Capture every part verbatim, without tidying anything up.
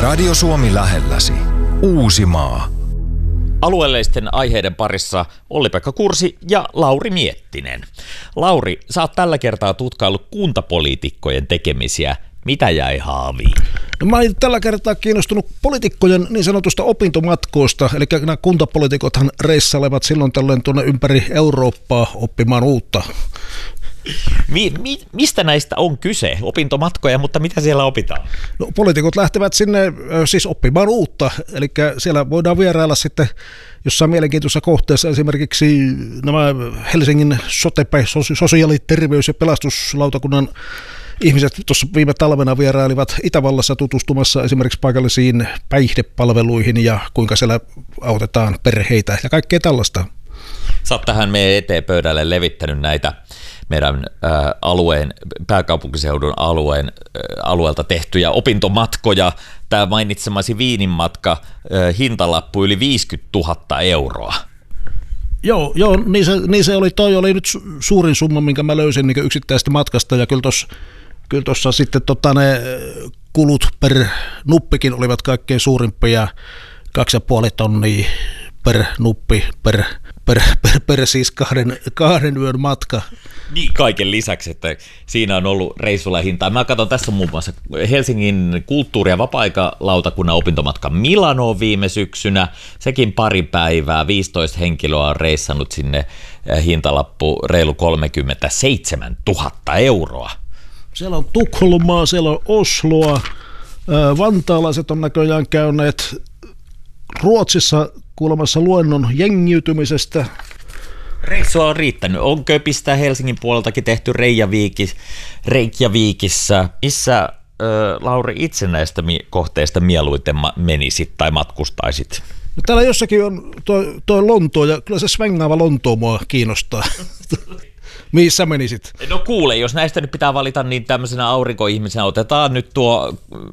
Radio Suomi lähelläsi. Uusimaa. Alueellisten aiheiden parissa Olli-Pekka Kursi ja Lauri Miettinen. Lauri, sä oot tällä kertaa tutkaillut kuntapoliitikkojen tekemisiä. Mitä jäi haaviin? No, mä olen tällä kertaa kiinnostunut poliitikkojen niin sanotusta opintomatkoista, eli nämä kuntapoliitikothan reissailevat silloin tällöin tuonne ympäri Eurooppaa oppimaan uutta. Mi- mi- mistä näistä on kyse? Opintomatkoja, mutta mitä siellä opitaan? No, poliitikot lähtevät sinne siis oppimaan uutta, eli siellä voidaan vierailla sitten jossain mielenkiintoisessa kohteessa, esimerkiksi nämä Helsingin sote, sosiaali-, terveys- ja pelastuslautakunnan ihmiset tuossa viime talvena vierailivat Itävallassa tutustumassa esimerkiksi paikallisiin päihdepalveluihin ja kuinka siellä autetaan perheitä ja kaikkea tällaista. Sä oot tähän meidän eteen pöydälle levittänyt näitä meidän äh, alueen, pääkaupunkiseudun alueen, äh, alueelta tehtyjä opintomatkoja. Tämä mainitsemasi Viinin matka, äh, hintalappu yli viisikymmentätuhatta euroa. Joo, joo niin, se, niin se oli, toi oli nyt su- suurin summa, minkä mä löysin niin yksittäisestä matkasta, ja kyllä tuossa kyllä tossa sitten tota, ne kulut per nuppikin olivat kaikkein suurimpia, kaksi ja puoli tonnia per nuppi, per, per, per, per siis kahden, kahden yön matka. Niin, kaiken lisäksi, että siinä on ollut reissulla hintaa. Mä katson tässä muun muassa Helsingin kulttuuri- ja vapaa-aikalautakunnan opintomatka Milanoon viime syksynä. Sekin pari päivää, viisitoista henkilöä on reissannut sinne, hintalappu reilu kolmekymmentäseitsemäntuhatta euroa. Siellä on Tukholmaa, siellä on Osloa, vantaalaiset on näköjään käyneet Ruotsissa kuulemassa luennon jengiytymisestä. Reissua on riittänyt. On Köpistä Helsingin puoleltakin tehty Reijäviikis, Reikjaviikissä. Missä äh, Lauri itse näistä mi- kohteista mieluiten ma- menisit tai matkustaisit? No, täällä jossakin on toi, toi Lontoo, ja kyllä se svengaava Lontoo mua kiinnostaa. Missä menisit? No kuule, jos näistä nyt pitää valita, niin tämmöisenä aurinkoihmisenä otetaan nyt tuo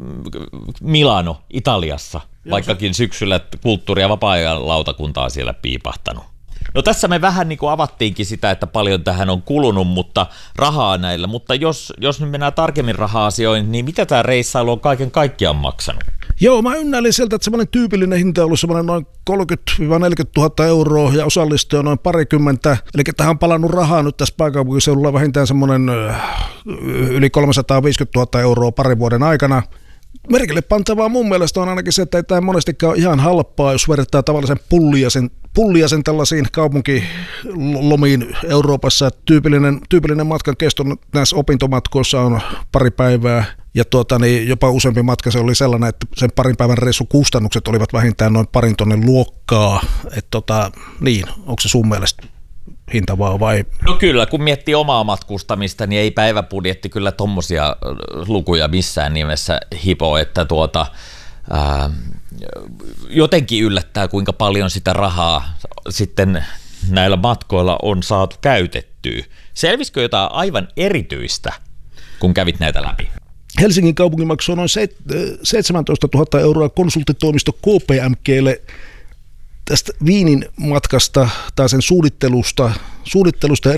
Milano Italiassa, vaikkakin syksyllä kulttuuri- ja vapaa-ajan on siellä piipahtanut. No tässä me vähän niin kuin avattiinkin sitä, että paljon tähän on kulunut, mutta rahaa näillä. Mutta jos, jos nyt mennään tarkemmin raha-asioihin, niin mitä tämä reissailu on kaiken kaikkiaan maksanut? Joo, mä ynnäilin sieltä, että semmoinen tyypillinen hinta on ollut semmoinen noin kolmekymmentä neljäkymmentätuhatta euroa ja osallistuja noin parikymmentä. Eli tähän on palannut rahaa nyt tässä pääkaupunkiseudulla vähintään semmoinen yli kolmesataaviisikymmentätuhatta euroa parin vuoden aikana. Merkille pantavaa mun mielestä on ainakin se, että ei tämä monestikaan ole ihan halpaa, jos vertaa tavallisen pulliasen, pulliasen tällaisiin kaupunkilomiin Euroopassa. Tyypillinen, tyypillinen matkan kesto näissä opintomatkoissa on pari päivää, ja tuota, niin jopa useampi matka se oli sellainen, että sen parin päivän reissukustannukset olivat vähintään noin parin tonnin luokkaa. Että tota, niin, onko se sun mielestä hintavaa vai? No kyllä, kun miettii omaa matkustamista, niin ei päiväbudjetti kyllä tommosia lukuja missään nimessä hipo, että tuota, ää, jotenkin yllättää, kuinka paljon sitä rahaa sitten näillä matkoilla on saatu käytettyä. Selvisikö jotain aivan erityistä, kun kävit näitä läpi? Helsingin kaupunki maksoi noin seitsemäntoistatuhatta euroa konsulttitoimisto K P M G:lle tästä Viinin matkasta tai sen suunnittelusta, suunnittelusta ja